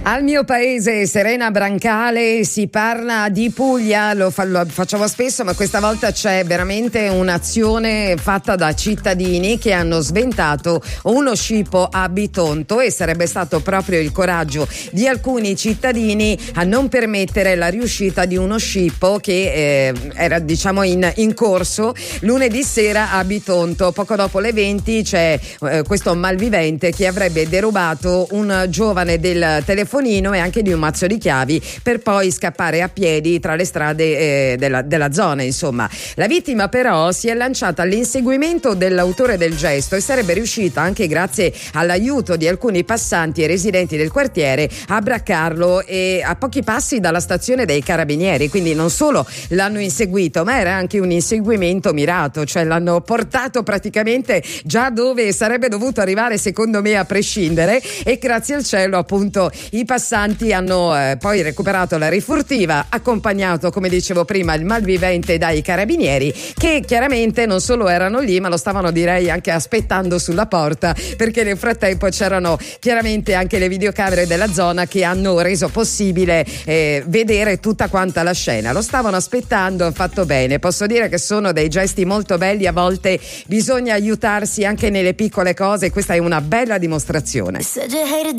Al mio paese, Serena Brancale, si parla di Puglia, lo facciamo spesso, ma questa volta c'è veramente un'azione fatta da cittadini che hanno sventato uno scippo a Bitonto, e sarebbe stato proprio il coraggio di alcuni cittadini a non permettere la riuscita di uno scippo che era diciamo in corso lunedì sera a Bitonto. Poco dopo le 20 c'è questo malvivente che avrebbe derubato un giovane del telefonino e anche di un mazzo di chiavi, per poi scappare a piedi tra le strade della zona. Insomma, la vittima però si è lanciata all'inseguimento dell'autore del gesto e sarebbe riuscita, anche grazie all'aiuto di alcuni passanti e residenti del quartiere, a braccarlo e a pochi passi dalla stazione dei carabinieri. Quindi non solo l'hanno inseguito, ma era anche un inseguimento mirato, cioè l'hanno portato praticamente già dove sarebbe dovuto arrivare, secondo me, a prescindere, e grazie al cielo appunto i passanti hanno poi recuperato la rifurtiva, accompagnato, come dicevo prima, il malvivente dai carabinieri, che chiaramente non solo erano lì, ma lo stavano, direi, anche aspettando sulla porta, perché nel frattempo c'erano chiaramente anche le videocamere della zona che hanno reso possibile vedere tutta quanta la scena. Lo stavano aspettando, hanno fatto bene. Posso dire che sono dei gesti molto belli, a volte bisogna aiutarsi anche nelle piccole cose, questa è una bella dimostrazione.